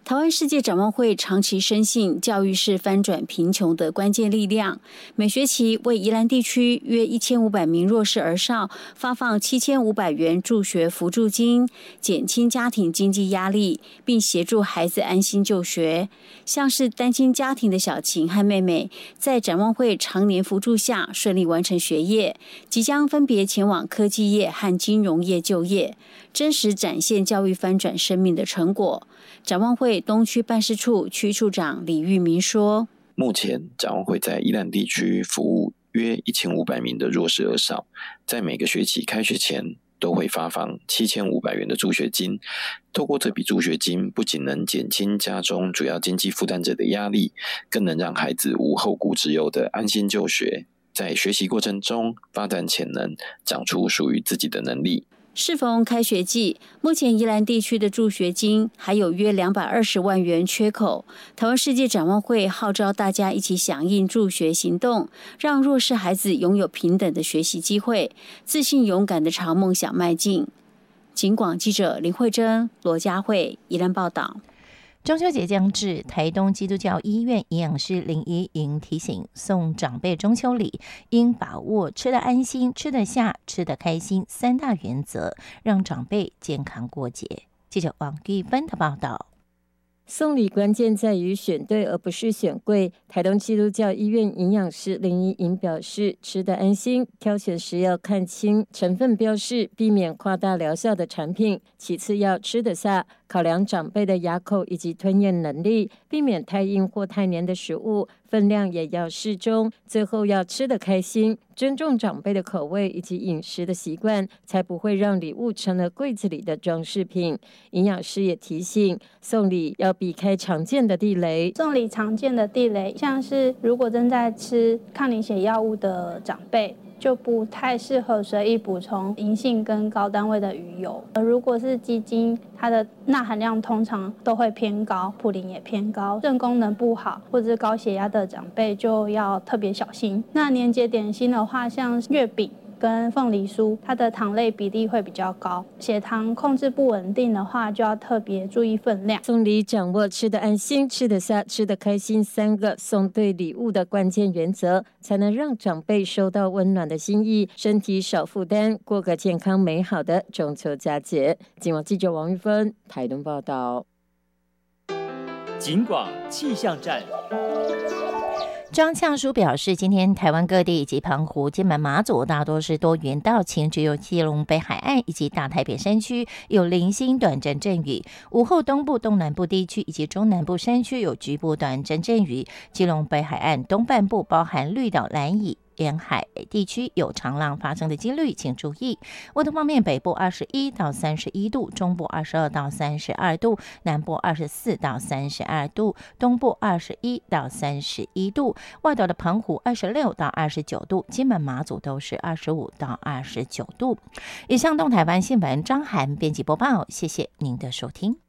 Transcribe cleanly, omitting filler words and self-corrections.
台湾世界展望会长期深信教育是翻转贫穷的关键力量，每学期为宜兰地区约1500名弱势儿少发放7500元助学扶助金，减轻家庭经济压力，并协助孩子安心就学。像是单亲家庭的小晴和妹妹，在展望会常年扶助下顺利完成学业，即将分别前往科技业和金融业就业，真实展现教育翻转生命的成果。展望会东区办事处区处长李玉明说， 目前展望会在宜兰地区服务约1500名的弱势儿少，在每个学期开学前都会发放7500元的助学金。透过这笔助学金，不仅能减轻家中主要经济负担者的压力，更能让孩子无后顾之忧的安心就学，在学习过程中发展潜能，长出属于自己的能力。 适逢开学季，目前宜兰地区的助学金还有约220万元缺口。台湾世界展望会号召大家一起响应助学行动，让弱势孩子拥有平等的学习机会，自信勇敢的朝梦想迈进。警广记者林慧珍、罗佳慧宜兰报道。 中秋节将至，台东基督教医院营养师林怡莹提醒，送长辈中秋礼应把握吃得安心、吃得下、吃得开心3大原则，让长辈健康过节。记者王玉芬的报道。 送礼关键在于选对而不是选贵。台东基督教医院营养师林怡莹表示，吃得安心，挑选时要看清成分标示，避免夸大疗效的产品。其次要吃得下，考量长辈的牙口以及吞咽能力，避免太硬或太黏的食物，分量也要适中。最后要吃得开心，尊重长辈的口味以及饮食的习惯，才不会让礼物成了柜子里的装饰品。营养师也提醒，送礼要避开常见的地雷。 送礼常见的地雷，像是如果正在吃抗凝血药物的长辈，就不太适合随意补充银杏跟高单位的鱼油。如果是鸡精，它的钠含量通常都会偏高，普林也偏高，肾功能不好或者是高血压的长辈就要特别小心。那年节点心的话，像月饼跟凤梨酥，它的糖类比例会比较高，血糖控制不稳定的话，就要特别注意分量。 送礼掌握吃得安心、吃得下、吃得开心3个送对礼物的关键原则，才能让长辈收到温暖的心意，身体少负担，过个健康美好的中秋佳节。警广记者王玉芬台东报道。 警广气象站。 张呛书表示，今天台湾各地以及澎湖、金门、马祖大多是多云到晴，只有基隆北海岸以及大台北山区有零星短暂阵雨。午后东部、东南部地区以及中南部山区有局部短暂阵雨。基隆北海岸东半部包含绿岛、兰屿沿海地区有长浪发生的几率，请注意。温度方面，北部21到31度，中部22到32度，南部24到32度，东部21到31度，外岛的澎湖26到29度，金门、马祖都是25到29度。以上东台湾新闻，张涵编辑播报，谢谢您的收听。